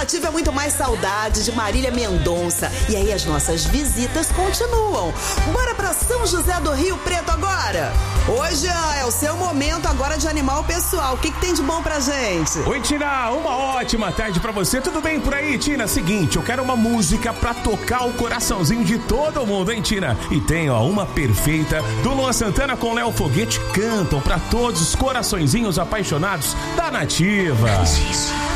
Nativa é muito mais saudade de Marília Mendonça. E aí as nossas visitas continuam. Bora pra São José do Rio Preto agora? Hoje é o seu momento agora de animar o pessoal. O que tem de bom pra gente? Oi, Tina, uma ótima tarde pra você. Tudo bem por aí, Tina? Seguinte, eu quero uma música pra tocar o coraçãozinho de todo mundo, hein, Tina? E tem, ó, uma perfeita do Luan Santana com Léo Foguete. Cantam pra todos os coraçõezinhos apaixonados da Nativa.